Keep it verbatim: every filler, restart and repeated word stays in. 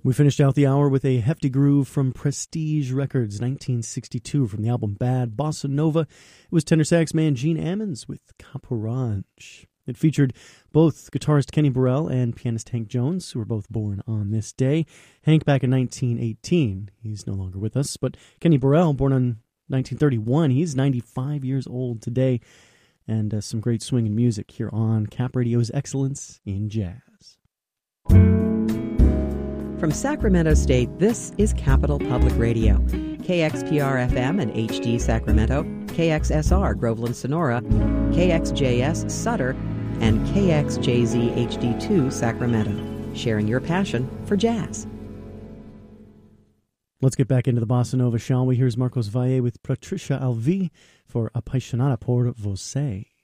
We finished out the hour with a hefty groove from Prestige Records, nineteen sixty-two, from the album Bad Bossa Nova. It was tenor sax man Gene Ammons with Caporange. It featured both guitarist Kenny Burrell and pianist Hank Jones, who were both born on this day. Hank back in nineteen eighteen. He's no longer with us, but Kenny Burrell, born in nineteen thirty-one, he's ninety-five years old today. And uh, some great swinging music here on Cap Radio's Excellence in Jazz. From Sacramento State, this is Capital Public Radio. K X P R F M and H D Sacramento, K X S R Groveland Sonora, K X J S Sutter, and K X J Z H D two Sacramento, sharing your passion for jazz. Let's get back into the Bossa Nova, shall we? Here's Marcos Valle with Patricia Alvi for Apaixonada por Você.